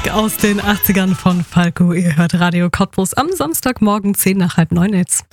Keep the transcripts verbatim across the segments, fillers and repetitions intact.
Aus den achtzigern von Falco. Ihr hört Radio Cottbus am Samstagmorgen zehn nach halb neun jetzt.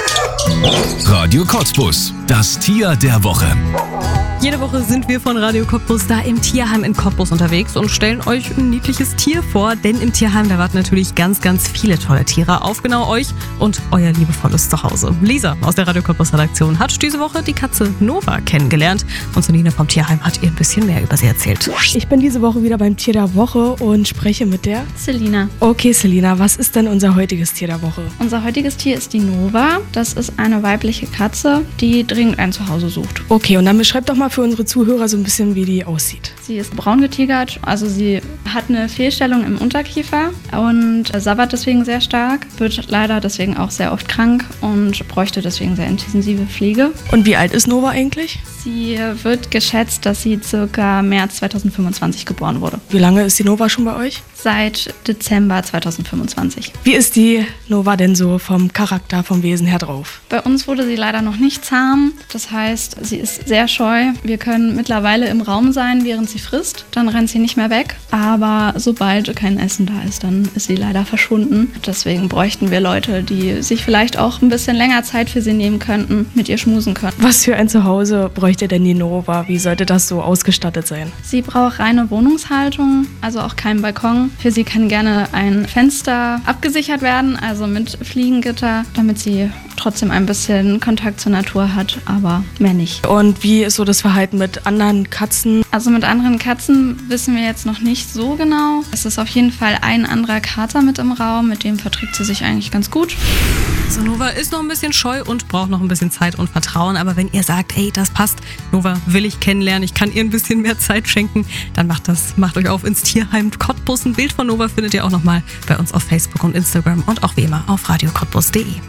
Radio Cottbus, das Tier der Woche. Jede Woche sind wir von Radio Cottbus da im Tierheim in Cottbus unterwegs und stellen euch ein niedliches Tier vor, denn im Tierheim, da warten natürlich ganz, ganz viele tolle Tiere auf genau euch und euer liebevolles Zuhause. Lisa aus der Radio Cottbus Redaktion hat diese Woche die Katze Nova kennengelernt und Sonine vom Tierheim hat ihr ein bisschen mehr über sie erzählt. Ich bin diese Woche wieder beim Tier der Woche und spreche mit der Selina. Okay, Selina, was ist denn unser heutiges Tier der Woche? Unser heutiges Tier ist die Nova. Das ist eine weibliche Katze, die dringend ein Zuhause sucht. Okay, und dann beschreib doch mal für unsere Zuhörer so ein bisschen, wie die aussieht. Sie ist braun getigert, also sie hat eine Fehlstellung im Unterkiefer und sabbert deswegen sehr stark, wird leider deswegen auch sehr oft krank und bräuchte deswegen sehr intensive Pflege. Und wie alt ist Nova eigentlich? Sie wird geschätzt, dass sie circa März zweitausendfünfundzwanzig geboren wurde. Wie lange ist die Nova schon bei euch? Seit Dezember zweitausendfünfundzwanzig. Wie ist die Nova denn so vom Charakter, vom Wesen her drauf? Bei uns wurde sie leider noch nicht zahm. Das heißt, sie ist sehr scheu. Wir können mittlerweile im Raum sein, während sie frisst. Dann rennt sie nicht mehr weg. Aber sobald kein Essen da ist, dann ist sie leider verschwunden. Deswegen bräuchten wir Leute, die sich vielleicht auch ein bisschen länger Zeit für sie nehmen könnten, mit ihr schmusen können. Was für ein Zuhause bräuchte denn die Nova? Wie sollte das so ausgestattet sein? Sie braucht reine Wohnungshaltung, also auch keinen Balkon. Für sie kann gerne ein Fenster abgesichert werden, also mit Fliegengitter, damit sie trotzdem ein bisschen Kontakt zur Natur hat, aber mehr nicht. Und wie ist so das Verhalten mit anderen Katzen? Also mit anderen Katzen wissen wir jetzt noch nicht so genau. Es ist auf jeden Fall ein anderer Kater mit im Raum, mit dem verträgt sie sich eigentlich ganz gut. So, Nova ist noch ein bisschen scheu und braucht noch ein bisschen Zeit und Vertrauen, aber wenn ihr sagt, hey, das passt, Nova will ich kennenlernen, ich kann ihr ein bisschen mehr Zeit schenken, dann macht das, macht euch auf ins Tierheim Cottbus. Ein Bild von Nova findet ihr auch nochmal bei uns auf Facebook und Instagram und auch wie immer auf radio cottbus punkt de.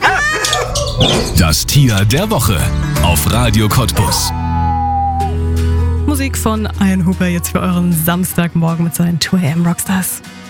Das Tier der Woche auf Radio Cottbus. Musik von Ian Hooper jetzt für euren Samstagmorgen mit seinen zwei A M Rockstars.